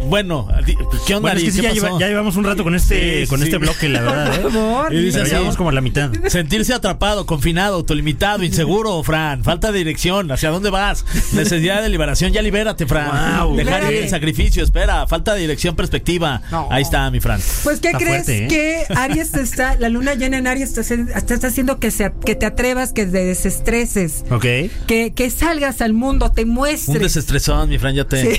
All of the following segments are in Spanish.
Bueno, ¿qué onda? Bueno, es que sí, ya llevamos un rato con este bloque, la verdad. Por favor. Y dice Pero ya vamos como a la mitad. sentirse atrapado, confinado, autolimitado, inseguro, Fran. Falta de dirección. ¿Hacia dónde vas? Necesidad de liberación. Ya libérate, Fran. Wow, Dejar ir el sacrificio. Espera. Falta de dirección, perspectiva. No. Ahí está, mi Fran. Pues, ¿qué Está crees? fuerte, Que Aries la luna llena en Aries te está haciendo que te atrevas, que te desestreses, Ok. que salgas al mundo, te Un muestres. desestresón, mi Fran. Ya te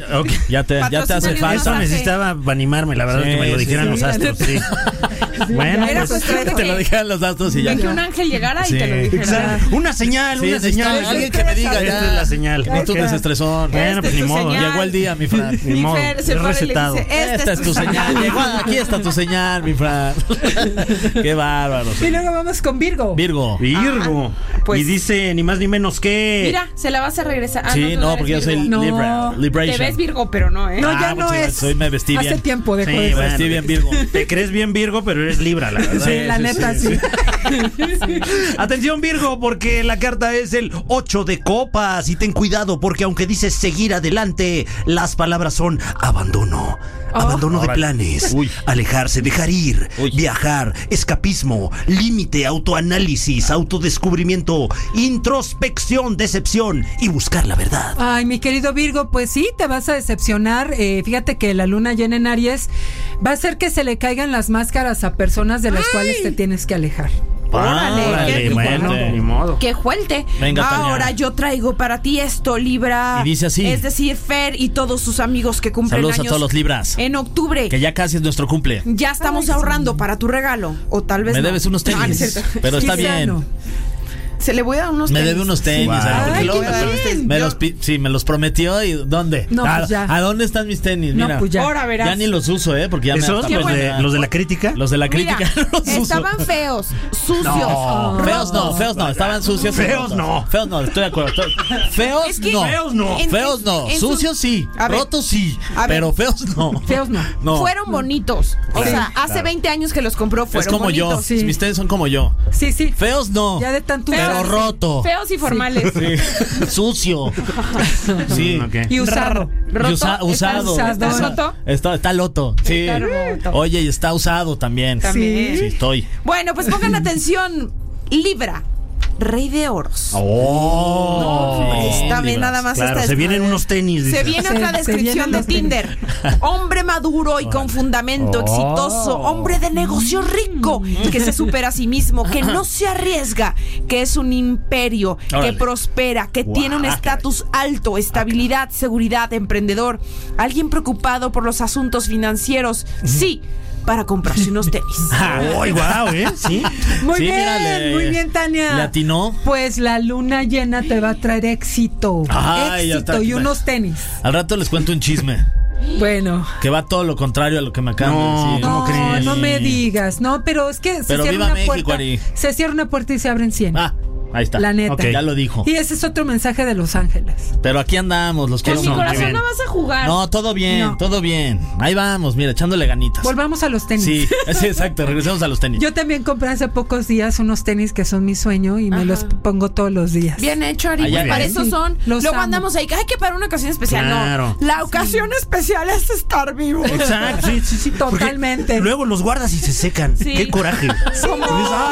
hace Eso falta. necesitaba animarme, la verdad, Sí, que me lo sí, dijeran sí. los astros. Sí. Bueno, Era pues, pues Te lo dijeron los astros y ya. de que un ángel llegara y Sí. te lo dijera. exacto. Una señal, Sí, una necesitaba señal. alguien que me diga ya. Esta es la señal. Necesito un desestresón. Bueno, pues es ni tu modo. señal. Llegó el día, mi Fran. Ni Mi modo, Fer se es para y le recetado. dice, Esta es tu señal. Llegó, aquí está tu señal, mi Fran. Qué bárbaro. Y luego vamos con Virgo. Virgo. Virgo. Pues- y dice ni más ni menos que. Mira, se la vas a regresar. Ah, Sí, tú no, eres porque yo soy Virgo. No. Te Liberation. ves Virgo, pero no, ¿eh? No, ya muchas no gracias. es. Hoy me vestí bien. Hace tiempo dejó Sí, de ser. bueno. Vestí bien Virgo. Te crees bien Virgo, pero eres Libra, la verdad. Sí, la neta, sí. Atención, Virgo, porque la carta es el 8 de copas. Y ten cuidado, porque aunque dices seguir adelante, las palabras son abandono. Abandono de Órale. planes, Uy. alejarse, dejar ir, Uy. viajar, escapismo, límite, autoanálisis, autodescubrimiento, introspección, decepción y buscar la verdad. Ay, mi querido Virgo, pues sí, te vas a decepcionar. Fíjate que la luna llena en Aries va a hacer que se le caigan las máscaras a personas de las cuales te tienes que alejar. Órale, qué bueno, fuerte. ni modo. ¡Qué fuerte! Venga, Tania. Ahora yo traigo para ti esto, Libra. Y dice así. Es decir, Fer y todos sus amigos que cumplen Saludos a años todos los Libras. en octubre. Que ya casi es nuestro cumple. Ya estamos ahorrando para tu regalo. O tal vez Me no. debes unos No, no es tenis. cierto. Pero está Quizá bien. no. Se le voy a dar unos Me tenis. debe unos tenis. Wow. porque Ay, luego qué me bien. sí, me los prometió. ¿Y dónde? No, pues ya. ¿A dónde están mis tenis? No, Mira. pues ya. Ahora verás. Ya ni los uso, porque ya me ¿Esos? hasta Los de, los de la crítica. Los de la Mira, crítica no los uso. estaban feos, sucios. No, feos no, feos no, estaban sucios. Feos no. Feos no, estoy de acuerdo. Feos Es que- no. Feos no. Feos no. en su- Sucios sí. A ver. Rotos sí. A ver. Pero feos no. Feos no. No. Fueron bonitos. O Claro, sea, hace claro. 20 años que los compró, Es fueron como yo. bonitos. Sí. Mis tenis son como yo. Sí, sí. Feos no. Ya de tanto Feos. Pero usar. roto. Feos y formales. Sí. Sucio. Sí. Ok. Y usado. Roto, Y usado. ¿Está roto? Está loto. Sí. Está roto. Oye, y está usado también. También. Sí, estoy. Bueno, pues pongan atención. Libra, rey de oros. Esta vez nada más Claro, esta se vienen unos tenis. Se dice. viene otra Se descripción vienen de los tenis. Tinder. Hombre maduro y con fundamento exitoso. Hombre de negocio rico. Que se supera a sí mismo. Que no se arriesga. Que es un imperio. Órale. Que prospera. Que tiene un estatus alto. Estabilidad, seguridad, emprendedor. Alguien preocupado por los asuntos financieros. Sí, para comprarse unos tenis. ¡Ay, guau! Sí. Muy Sí, bien, mira, muy bien, Tania. ¿Le atinó? Pues la luna llena te va a traer éxito. Ay, ya éxito está. y unos tenis. Al rato les cuento un chisme. Bueno. Que va todo lo contrario a lo que me acaban de decir. ¿Cómo No, crees? no me digas. No, pero es que se Pero cierra viva una México, puerta. Ari. Se cierra una puerta y se abren 100. Ahí está. La neta. Ok. Ya lo dijo. Y ese es otro mensaje de Los Ángeles. Pero aquí andamos, los Con quiero mi mucho. corazón bien. no vas a jugar. No, todo bien, No. todo bien. Ahí vamos, mira, echándole ganitas. Volvamos a los tenis. Sí, sí, exacto, regresemos a los tenis. Yo también compré hace pocos días unos tenis que son mi sueño y me los pongo todos los días. Bien hecho, Ari. Allá Pues para bien. eso Sí, son. los Luego amo. andamos ahí. Ay, que para una ocasión especial. Claro. No. La ocasión especial es estar vivo. Exacto, sí. Porque Totalmente. luego los guardas y se secan. Sí. ¡Qué coraje! Como-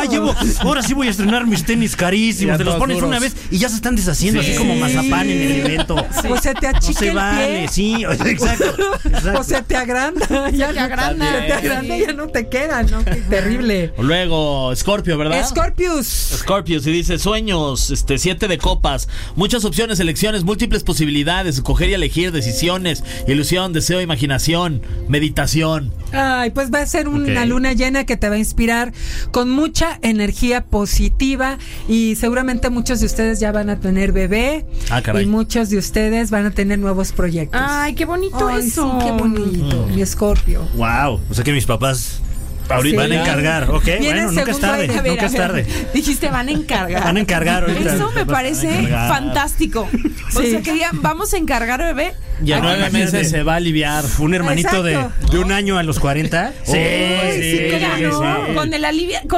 Ahora sí voy a estrenar mis tenis carísimos. Ya Te los todos pones duros. una vez y ya se están deshaciendo Sí. así como mazapán en el evento. O se te No achica se el vale, pie. sí, exacto. O se te agranda. Ya te agranda. Se te agranda y ya no te queda, ¿no? Qué terrible. Luego, Scorpio, ¿verdad? Scorpius. Scorpio, si dice sueños, 7 de copas, muchas opciones, elecciones, múltiples posibilidades, escoger y elegir, decisiones, ilusión, deseo, imaginación, meditación. Ay, pues va a ser una Ok. luna llena que te va a inspirar con mucha energía positiva y seguramente muchos de ustedes ya van a tener bebé Ah, caray. y muchos de ustedes van a tener nuevos proyectos. Ay, qué bonito Ay, eso. sí, qué bonito, mi Escorpio. Wow. O sea que mis papás ahorita Sí. van a encargar. Ok, Viene bueno, nunca es segundo tarde. aire. A ver, Nunca es a ver. tarde. Dijiste, van a encargar. Van a encargar ahorita. Eso me parece encargar. fantástico. O Sí. sea, que digan, vamos a encargar bebé. Y en Aquí. 9 meses se va a aliviar. Un hermanito Exacto. de un año a los 40. Sí, Sí, claro. Con el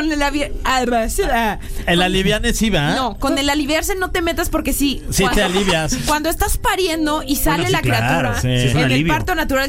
El aliviane sí va. No, con el aliviarse no te metas porque sí. Sí te alivias. Cuando estás pariendo y sale Bueno, sí, la claro, criatura sí. Sí, es un en el alivio. parto natural